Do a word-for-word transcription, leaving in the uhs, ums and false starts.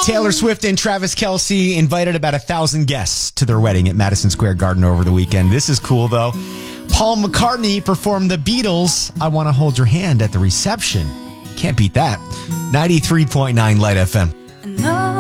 Taylor Swift and Travis Kelce invited about a thousand guests to their wedding at Madison Square Garden over the weekend. This is cool, though. Paul McCartney performed the Beatles' I Want to Hold Your Hand at the reception. Can't beat that. ninety-three point nine Light F M.